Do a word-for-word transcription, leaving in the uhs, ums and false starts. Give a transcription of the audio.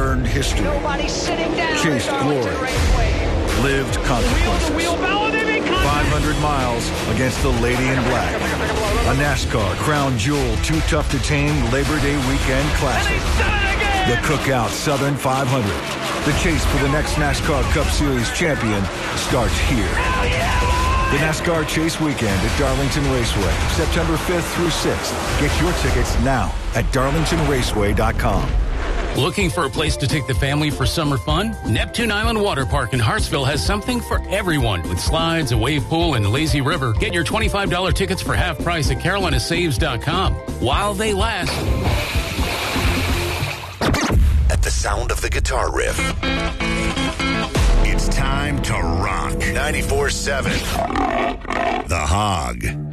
earned history. Nobody's sitting down. Chased glory. Lived consequences. five hundred miles against the Lady in Black. A NASCAR Crown Jewel Too Tough to Tame Labor Day Weekend Classic. The Cookout Southern five hundred. The chase for the next NASCAR Cup Series champion starts here. The NASCAR Chase Weekend at Darlington Raceway, September fifth through sixth. Get your tickets now at darlington raceway dot com. Looking for a place to take the family for summer fun? Neptune Island Water Park in Hartsville has something for everyone. With slides, a wave pool, and lazy river. Get your twenty-five dollars tickets for half price at carolina saves dot com. While they last. At the sound of the guitar riff, it's time to rock. ninety-four seven The Hog.